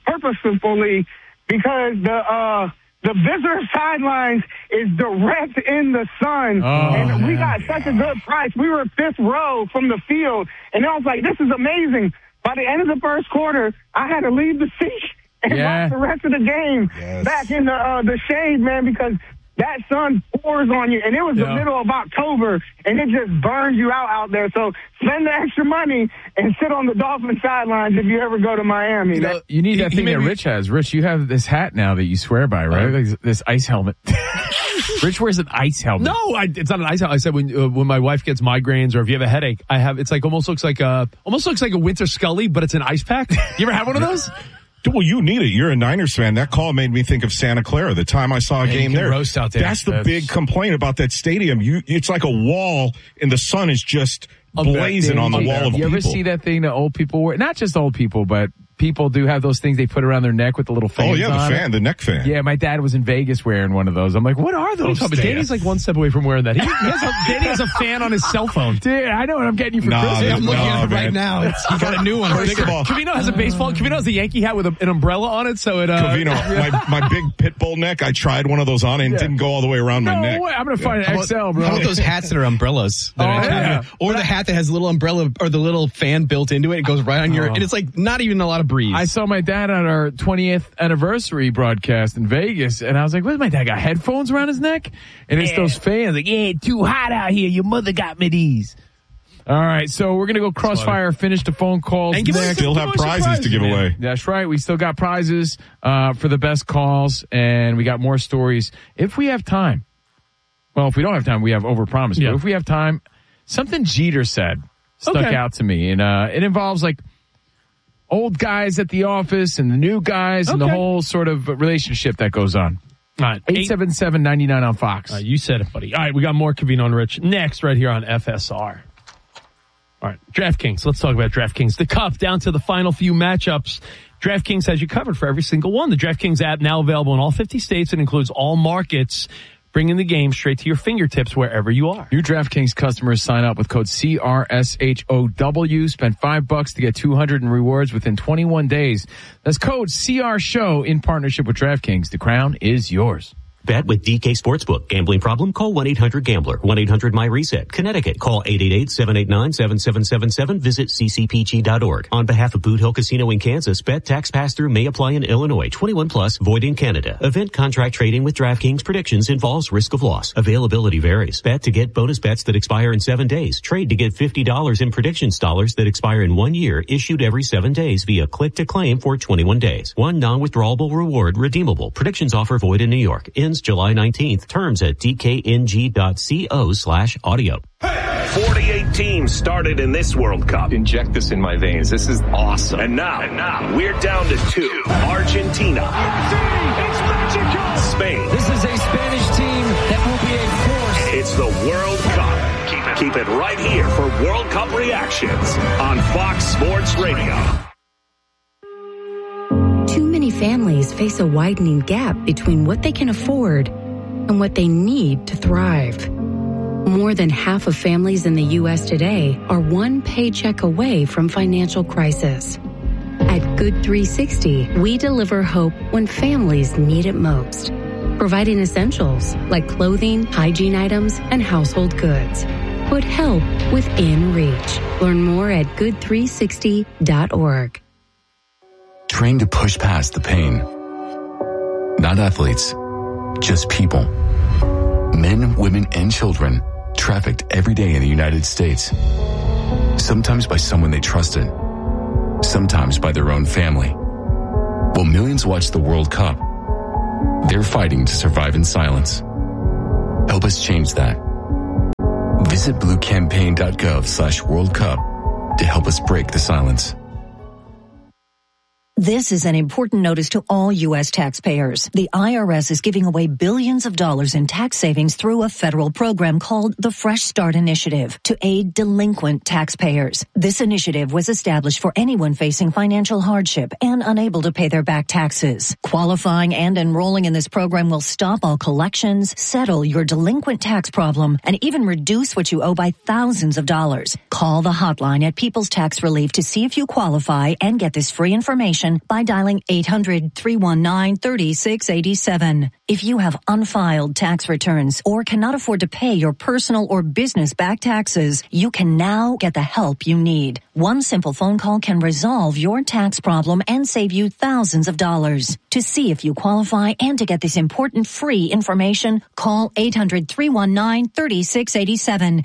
S18: because the visitor sidelines is direct in the sun. And we got such a good price. We were fifth row from the field. And I was like, this is amazing. By the end of the first quarter, I had to leave the seat and watch the rest of the game back in the shade, man, because that sun pours on you. And it was the middle of October, and it just burns you out there. So spend the extra money and sit on the Dolphin sidelines if you ever go to Miami.
S1: You need that thing that Rich has. Rich, you have this hat now that you swear by, right? Like this ice helmet. Rich wears an ice helmet.
S2: No, it's not an ice helmet. I said when my wife gets migraines or if you have a headache, it's like almost looks like a Winter Scully, but it's an ice pack. You ever have one of those?
S3: Well, you need it. You're a Niners fan. That call made me think of Santa Clara. The time I saw a game there.
S2: Roast out there.
S3: That's the big complaint about that stadium. It's like a wall, and the sun is just blazing on the wall of people.
S1: You ever see that thing that old people wear? Not just old people, but people do have those things they put around their neck with the little fans.
S3: Oh yeah, the neck fan.
S1: Yeah, my dad was in Vegas wearing one of those. I'm like, what are those?
S2: Danny's like one step away from wearing that. Danny has a fan on his cell phone.
S1: Dude, I know what I'm getting you for Christmas.
S17: I'm looking at it right now. He got a new one.
S2: Covino has a baseball. Covino has a Yankee hat with an umbrella on it. So it.
S3: Covino, my big pit bull neck. I tried one of those on and it didn't go all the way around my neck.
S1: I'm gonna find an XL, bro.
S17: How about those hats that are umbrellas? Or the hat that has a little umbrella or the little fan built into it. It goes right on your, and it's like not even a lot of breeze.
S1: I saw my dad on our 20th anniversary broadcast in Vegas, and I was like, "What's my dad got headphones around his neck?" And it's those fans like, "Yeah, too hot out here. Your mother got me these." All right, so we're going to go crossfire, finish the phone calls.
S3: And still have prizes to give away.
S1: That's right. We still got prizes for the best calls, and we got more stories. If we have time. Well, if we don't have time, we have overpromised.
S2: Yeah.
S1: But if we have time, something Jeter said stuck out to me. And it involves like old guys at the office and the new guys and the whole sort of relationship that goes on.
S2: All right.
S1: 877-99 on Fox.
S2: You said it, buddy. All right, we got more Covino and Rich next right here on FSR. All right, DraftKings. Let's talk about DraftKings. The Cup down to the final few matchups. DraftKings has you covered for every single one. The DraftKings app now available in all 50 states and includes all markets, bringing the game straight to your fingertips wherever you are.
S1: New DraftKings customers sign up with code CRSHOW. Spend $5 to get $200 in rewards within 21 days. That's code CRSHOW in partnership with DraftKings. The crown is yours.
S21: Bet with DK Sportsbook. Gambling problem? Call 1-800-GAMBLER. 1-800-MY-RESET. Connecticut. Call 888-789-7777. Visit ccpg.org. On behalf of Boot Hill Casino in Kansas, bet tax pass-through may apply in Illinois. 21 plus, void in Canada. Event contract trading with DraftKings predictions involves risk of loss. Availability varies. Bet to get bonus bets that expire in 7 days. Trade to get $50 in predictions dollars that expire in 1 year, issued every 7 days via click to claim for 21 days. One non-withdrawable reward redeemable. Predictions offer void in New York. July 19th. Terms at dkng.co/audio.
S6: 48 teams started in this World Cup.
S22: Inject this in my veins. This is awesome.
S6: And now we're down to 2. Argentina.
S4: It's magical.
S6: Spain.
S4: This is a Spanish team that will be a force.
S6: It's the World Cup. Keep it right here for World Cup reactions on Fox Sports Radio.
S23: Too many families face a widening gap between what they can afford and what they need to thrive. More than half of families in the U.S. today are one paycheck away from financial crisis. At Good 360, we deliver hope when families need it most, providing essentials like clothing, hygiene items, and household goods. Put help within reach. Learn more at good360.org.
S24: Trained to push past the pain. Not athletes, just people. Men, women, and children trafficked every day in the United States. Sometimes by someone they trusted. Sometimes by their own family. While millions watch the World Cup, they're fighting to survive in silence. Help us change that. Visit bluecampaign.gov/World Cup to help us break the silence.
S25: This is an important notice to all U.S. taxpayers. The IRS is giving away billions of dollars in tax savings through a federal program called the Fresh Start Initiative to aid delinquent taxpayers. This initiative was established for anyone facing financial hardship and unable to pay their back taxes. Qualifying and enrolling in this program will stop all collections, settle your delinquent tax problem, and even reduce what you owe by thousands of dollars. Call the hotline at People's Tax Relief to see if you qualify and get this free information by dialing 800-319-3687. If you have unfiled tax returns or cannot afford to pay your personal or business back taxes, you can now get the help you need. One simple phone call can resolve your tax problem and save you thousands of dollars. To see if you qualify and to get this important free information, call 800-319-3687.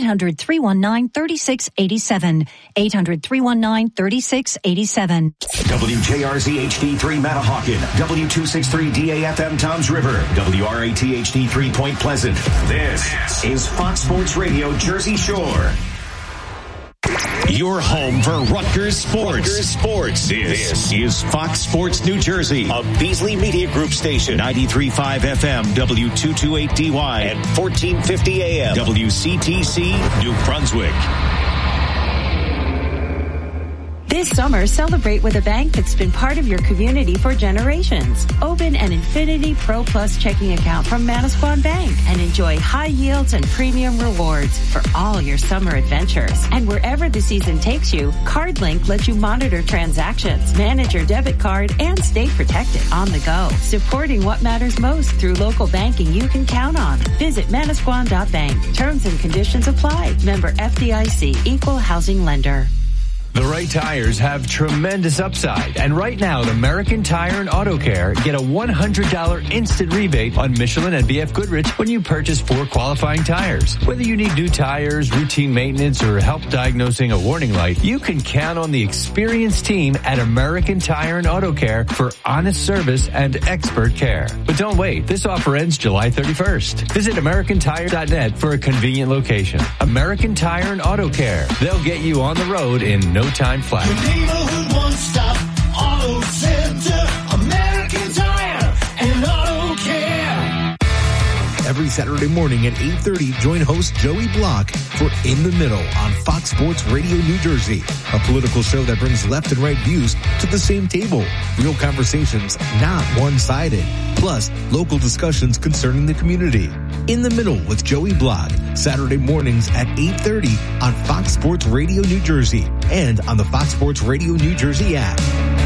S25: 800-319-3687. 800-319-3687.
S26: WJRZ HD3 Matahawkin, W263 DAFM Toms River, WRAT HD3 Point Pleasant. This is Fox Sports Radio Jersey Shore. Your home for Rutgers Sports. This is Fox Sports New Jersey, a Beasley Media Group station, 93.5 FM, W228DY, and 1450 AM, WCTC, New Brunswick.
S27: This summer, celebrate with a bank that's been part of your community for generations. Open an Infinity Pro Plus checking account from Manasquan Bank and enjoy high yields and premium rewards for all your summer adventures. And wherever the season takes you, CardLink lets you monitor transactions, manage your debit card, and stay protected on the go. Supporting what matters most through local banking you can count on. Visit Manasquan.bank. Terms and conditions apply. Member FDIC, Equal Housing Lender.
S7: The right tires have tremendous upside. And right now at American Tire and Auto Care, get a $100 instant rebate on Michelin and BF Goodrich when you purchase 4 qualifying tires. Whether you need new tires, routine maintenance, or help diagnosing a warning light, you can count on the experienced team at American Tire and Auto Care for honest service and expert care. But don't wait. This offer ends July 31st. Visit AmericanTire.net for a convenient location. American Tire and Auto Care. They'll get you on the road in no time flat.
S4: Neighborhood one-stop auto center, American Tire and Auto Care.
S8: Every Saturday morning at 8:30, join host Joey Block for In the Middle on Fox Sports Radio New Jersey, a political show that brings left and right views to the same table. Real conversations, not one-sided. Plus, local discussions concerning the community. In the Middle with Joey Block, Saturday mornings at 8:30 on Fox Sports Radio New Jersey and on the Fox Sports Radio New Jersey app.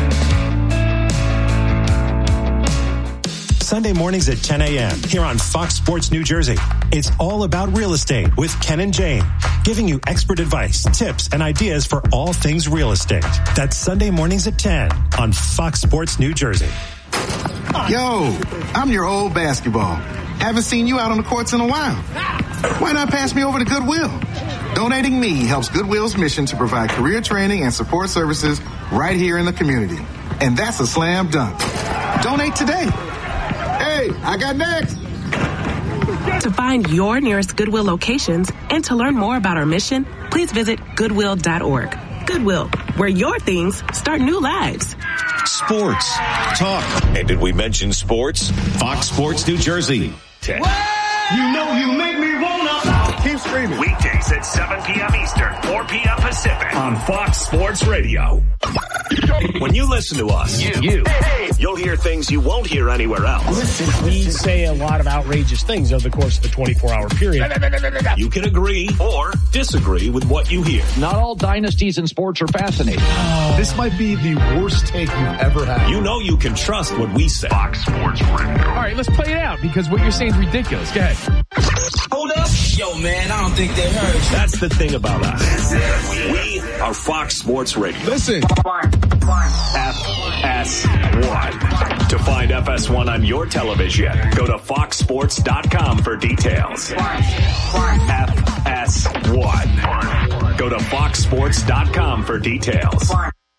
S9: Sunday mornings at 10 a.m. here on Fox Sports New Jersey. It's all about real estate with Ken and Jane, giving you expert advice, tips, and ideas for all things real estate. That's Sunday mornings at 10 on Fox Sports New Jersey.
S10: Yo, I'm your old basketball. Haven't seen you out on the courts in a while. Why not pass me over to Goodwill? Donating me helps Goodwill's mission to provide career training and support services right here in the community. And that's a slam dunk. Donate today. Hey, I got next.
S11: To find your nearest Goodwill locations and to learn more about our mission, please visit Goodwill.org. Goodwill, where your things start new lives.
S26: Sports, talk. And did we mention sports? Fox Sports New Jersey.
S4: You know you make me wanna keep screaming.
S26: Weekdays at 7 p.m. Eastern, 4 p.m. Pacific on Fox Sports Radio. When you listen to us, you'll hear things you won't hear anywhere else.
S12: We say a lot of outrageous things over the course of a 24-hour period.
S26: You can agree or disagree with what you hear.
S13: Not all dynasties in sports are fascinating.
S12: This might be the worst take you've ever had.
S26: You know you can trust what we say. Fox Sports Radio.
S2: All right, let's play it out because what you're saying is ridiculous. Go ahead.
S13: Hold up. Yo, man, I don't think they heard you.
S26: That's the thing about us. We are Fox Sports Radio.
S12: Listen.
S26: FS1. To find FS1 on your television, go to foxsports.com for details. FS1. Go to foxsports.com for details.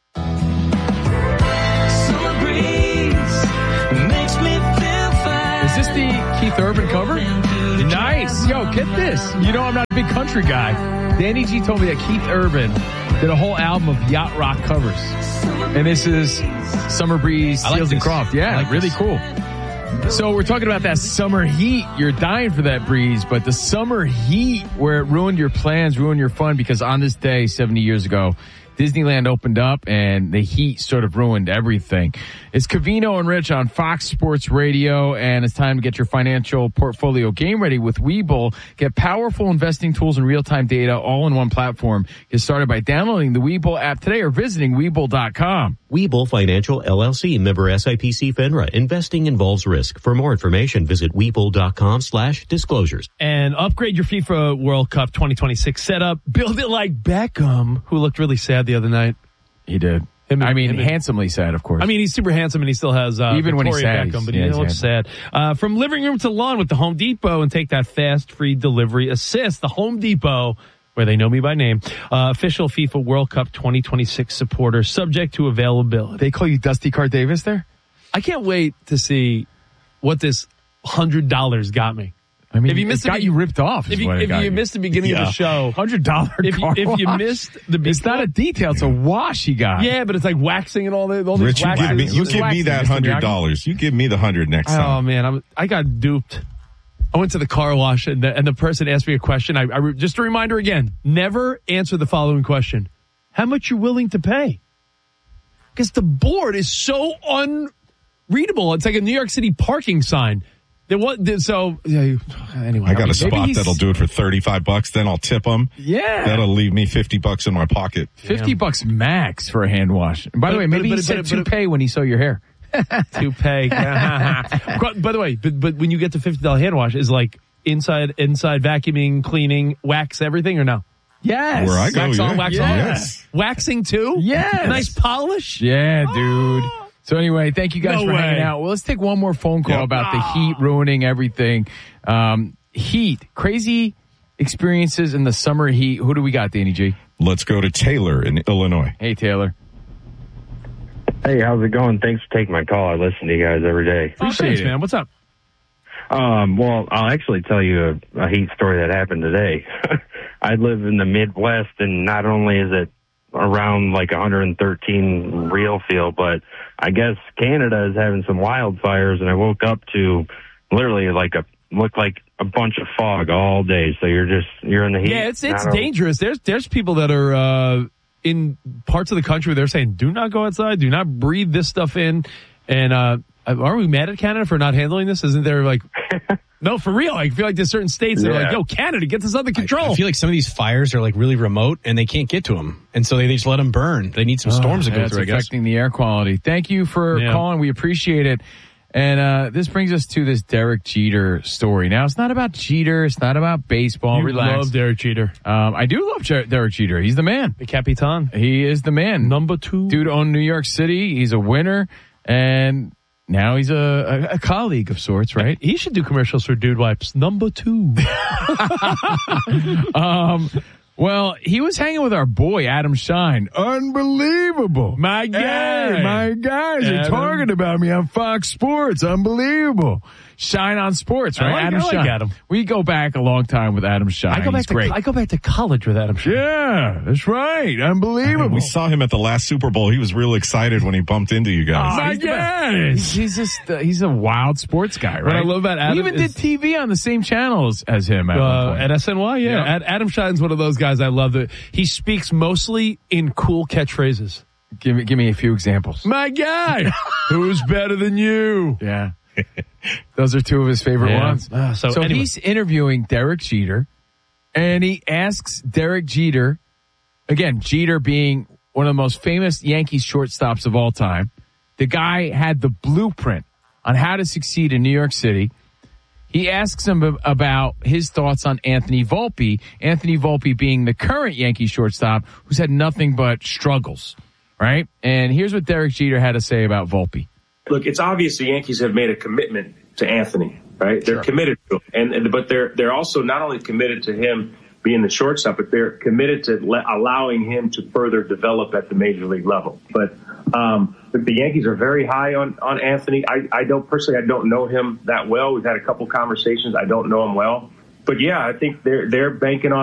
S2: Is this the Keith Urban cover? Nice. Yo, get this. You know I'm not a big country guy. Danny G told me that Keith Urban did a whole album of yacht rock covers. And this is Summer Breeze, Seals and Croft. Yeah, really cool. So we're talking about that summer heat. You're dying for that breeze, but the summer heat where it ruined your plans, ruined your fun, because on this day 70 years ago, Disneyland opened up and the heat sort of ruined everything. It's Covino and Rich on Fox Sports Radio, and it's time to get your financial portfolio game ready with Webull. Get powerful investing tools and real-time data all in one platform. Get started by downloading the Webull app today or visiting Webull.com.
S21: Webull Financial LLC, member SIPC FINRA. Investing involves risk. For more information, visit Webull.com/disclosures.
S2: And upgrade your FIFA World Cup 2026 setup. Build it like Beckham, who looked really sad the other night.
S1: He did. Handsomely sad, of course.
S2: I mean, he's super handsome and he still has
S1: even when he's sad,
S2: Beckham, but he looks sad. From living room to lawn with the Home Depot, and take that fast, free delivery assist. The Home Depot, where they know me by name, official FIFA World Cup 2026 supporter, subject to availability.
S1: They call you Dusty Card Davis there?
S2: I can't wait to see what this $100 got me.
S1: I mean, it got you ripped off.
S2: If you missed the beginning of the show,
S1: $100
S2: if you missed the beginning,
S1: it's not a detail; it's a wash he got.
S2: Yeah, but it's like waxing and all these
S3: Rich,
S2: waxes.
S3: you give me that $100. You give me the $100 next time.
S2: Oh man, I got duped. I went to the car wash and the person asked me a question. I just a reminder again: never answer the following question: how much you willing to pay? Because the board is so unreadable. It's like a New York City parking sign. Anyway,
S3: I got a spot that'll do it for $35. Then I'll tip them.
S2: Yeah,
S3: that'll leave me $50 in my pocket.
S1: $50 max for a hand wash. And by the way, maybe he said toupee when he saw your hair.
S2: Toupee. By the way, but when you get the $50 hand wash, is like inside vacuuming, cleaning, wax everything, or no? Yes.
S3: Where I go,
S2: wax on, wax on.
S3: Yes.
S2: Waxing too?
S1: Yes.
S2: Nice polish?
S1: Yeah, dude. So anyway, thank you guys for hanging out. Well, let's take one more phone call about the heat ruining everything. Heat. Crazy experiences in the summer heat. Who do we got, Danny G?
S3: Let's go to Taylor in Illinois.
S1: Hey, Taylor.
S5: Hey, how's it going? Thanks for taking my call. I listen to you guys every day.
S2: Thanks, man. What's up?
S5: Well, I'll actually tell you a heat story that happened today. I live in the Midwest, and not only is it around like 113 real feel, but I guess Canada is having some wildfires, and I woke up to literally looked like a bunch of fog all day. So you're in the heat.
S2: Yeah, it's dangerous. There's people that are in parts of the country where they're saying, do not go outside, do not breathe this stuff in. And are we mad at Canada for not handling this? Isn't there like... No, for real. I feel like there's certain states that are like, yo, Canada, get this under control.
S17: I feel like some of these fires are like really remote and they can't get to them. And so they just let them burn. They need some storms to go through, I guess.
S1: It's affecting the air quality. Thank you for calling. We appreciate it. And this brings us to this Derek Jeter story. Now, it's not about Jeter. It's not about baseball. Relax.
S2: Love Derek Jeter.
S1: I do love Derek Jeter. He's the man.
S2: The Capitan.
S1: He is the man.
S2: Number 2.
S1: Dude owned New York City. He's a winner. And now he's a colleague of sorts, right?
S2: He should do commercials for Dude Wipes. Number 2.
S1: Well, he was hanging with our boy, Adam Shine. Unbelievable.
S2: My guy.
S1: Hey, my guys are talking about me on Fox Sports. Unbelievable. Shine on Sports, right?
S2: Adam Shine. Adam.
S1: We go back a long time with Adam Shine.
S2: I go back to college with Adam Shine.
S1: Yeah, that's right. Unbelievable.
S3: We saw him at the last Super Bowl. He was real excited when he bumped into you guys.
S1: My guys. He's just, he's a wild sports guy, right?
S2: What I love about Adam
S1: he even did TV on the same channels as him
S2: at SNY, yeah. Adam Shine's one of those guys I love that he speaks mostly in cool catchphrases.
S1: Give me a few examples.
S2: My guy. Who's better than you?
S1: Yeah. Those are two of his favorite ones. So anyway. He's interviewing Derek Jeter, and he asks Derek Jeter, again, Jeter being one of the most famous Yankees shortstops of all time. The guy had the blueprint on how to succeed in New York City. He asks him about his thoughts on Anthony Volpe. Anthony Volpe being the current Yankee shortstop who's had nothing but struggles, right? And here's what Derek Jeter had to say about Volpe.
S14: Look, it's obvious the Yankees have made a commitment to Anthony, right? They're committed to him, but they're also not only committed to him being the shortstop, but they're committed to allowing him to further develop at the major league level. But the Yankees are very high on Anthony. I don't know him that well. We've had a couple conversations. I don't know him well, but yeah, I think they're banking on